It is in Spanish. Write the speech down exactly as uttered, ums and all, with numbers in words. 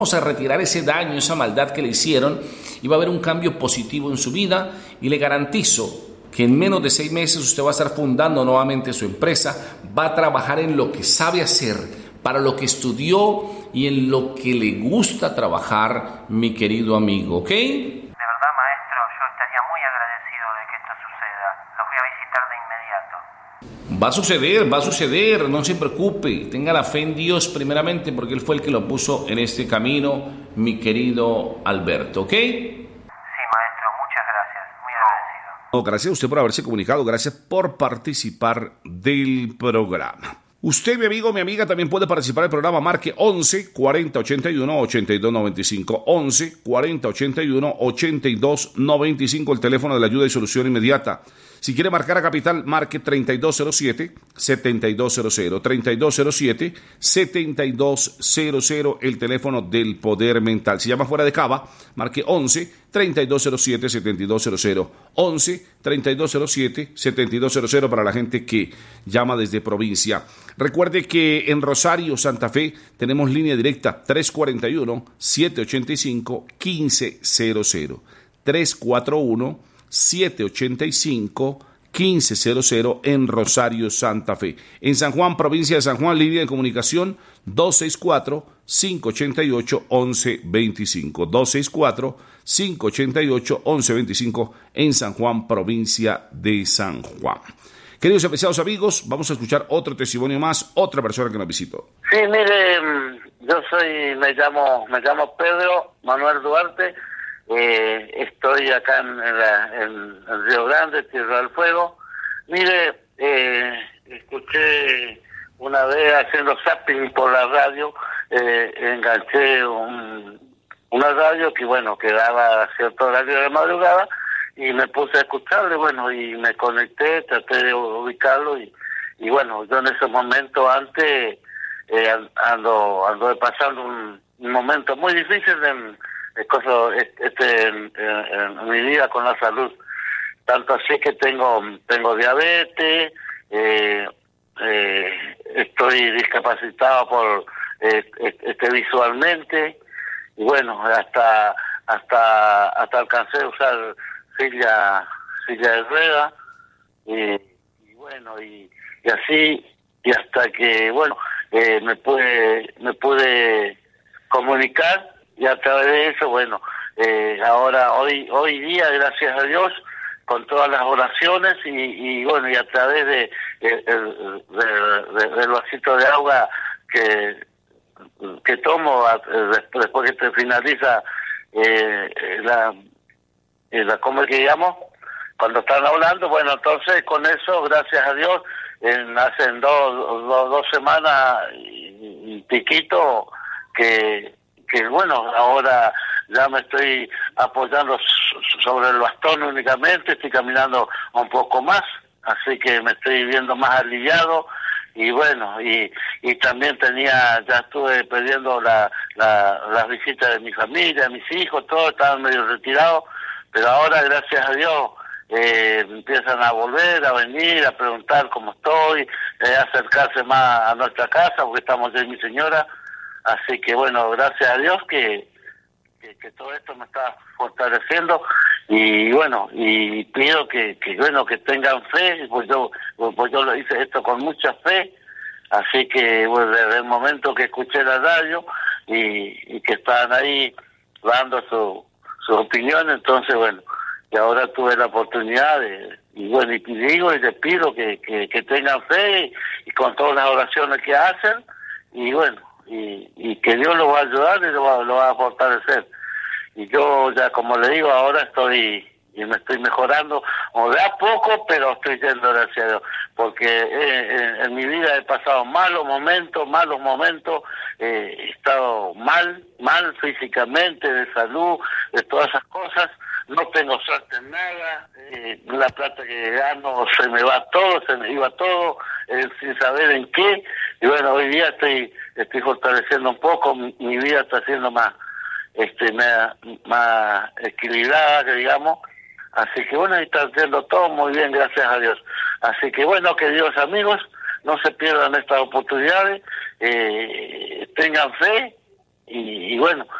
Vamos a retirar ese daño, esa maldad que le hicieron y va a haber un cambio positivo en su vida y le garantizo que en menos de seis meses usted va a estar fundando nuevamente su empresa, va a trabajar en lo que sabe hacer, para lo que estudió y en lo que le gusta trabajar, mi querido amigo, ¿ok? De verdad, maestro, yo estaría muy agradecido de que esto suceda. Los voy a visitar de inmediato. Va a suceder, va a suceder, no se preocupe, tenga la fe en Dios primeramente porque Él fue el que lo puso en este camino, mi querido Alberto, ¿ok? Sí, maestro, muchas gracias, muy agradecido. No, gracias a usted por haberse comunicado, gracias por participar del programa. Usted, mi amigo, mi amiga, también puede participar del programa. Marque once cuarenta ochenta y uno ochenta y dos noventa y cinco. once cuarenta ochenta y uno ochenta y dos noventa y cinco, el teléfono de la ayuda y solución inmediata. Si quiere marcar a Capital, marque treinta y dos cero siete, setenta y dos cero cero. treinta y dos cero siete, setenta y dos cero cero, el teléfono del poder mental. Si llama fuera de Cava, marque once treinta y dos cero siete, setenta y dos cero cero. once treinta y dos cero siete, setenta y dos cero cero para la gente que llama desde provincia. Recuerde que en Rosario, Santa Fe, tenemos línea directa tres cuatro uno, siete ocho cinco, uno cinco cero cero. tres cuatro uno, siete ocho cinco, uno cinco cero cero en Rosario, Santa Fe. En San Juan, provincia de San Juan, línea de comunicación dos seis cuatro, cinco ocho ocho, once veinticinco. dos seis cuatro, cinco ocho ocho, once veinticinco en San Juan, provincia de San Juan. Queridos y apreciados amigos, vamos a escuchar otro testimonio más, otra persona que nos visitó. Sí, mire, yo soy, me llamo, me llamo Pedro Manuel Duarte, eh, estoy acá en, la, en, en Río Grande, Tierra del Fuego. Mire, eh, escuché una vez haciendo zapping por la radio, eh, enganché un, una radio que bueno, que daba cierto horario de madrugada, y me puse a escucharle, bueno, y me conecté, traté de ubicarlo, y, y bueno, yo en ese momento antes eh, ando ando pasando un, un momento muy difícil en, en, cosa, este, en, en, en mi vida con la salud, tanto así que tengo tengo diabetes, eh, eh, estoy discapacitado por eh, este visualmente, y bueno, hasta hasta hasta alcancé a usar silla silla de rueda, y, y bueno y, y así y hasta que bueno eh, me pude me pude comunicar, y a través de eso bueno eh, ahora hoy hoy día, gracias a Dios, con todas las oraciones y, y bueno y a través de, de, de, de del vasito de agua que que tomo después que te finaliza eh, la la ¿cómo es que llamo? Cuando están hablando, bueno, entonces con eso, gracias a Dios, en hace dos, dos, dos semanas y, y piquito, que, que bueno, ahora ya me estoy apoyando sobre el bastón únicamente, estoy caminando un poco más, así que me estoy viendo más aliviado. Y bueno, y y también tenía, ya estuve pidiendo la, la, las visitas de mi familia, de mis hijos, todos estaban medio retirados, pero ahora, gracias a Dios, eh, empiezan a volver, a venir, a preguntar cómo estoy, eh, a acercarse más a nuestra casa, porque estamos yo y mi señora. Así que bueno, gracias a Dios que, que, que todo esto me está fortaleciendo, y bueno, y pido que, que bueno, que tengan fe, pues yo, pues yo lo hice esto con mucha fe. Así que bueno, desde el momento que escuché la radio y, y que estaban ahí dando su sus opiniones, entonces bueno, y ahora tuve la oportunidad de, y bueno, y digo y les pido que, que, que tengan fe, y, y con todas las oraciones que hacen, y bueno, y, y que Dios los va a ayudar y lo va, lo va a fortalecer. Y yo ya, como le digo, ahora estoy, y me estoy mejorando, o de a poco, pero estoy yendo hacia Dios, porque eh, en, en mi vida he pasado malos momentos, malos momentos, eh, he estado mal, mal físicamente, de salud, de todas esas cosas, no tengo suerte en nada, eh, la plata que gano se me va todo, se me iba todo, eh, sin saber en qué, y bueno, hoy día estoy estoy fortaleciendo un poco, mi, mi vida está siendo más, este, más, más equilibrada, que digamos. Así que bueno, ahí está haciendo todo muy bien, gracias a Dios. Así que bueno, queridos amigos, no se pierdan estas oportunidades, eh, tengan fe, y, y bueno,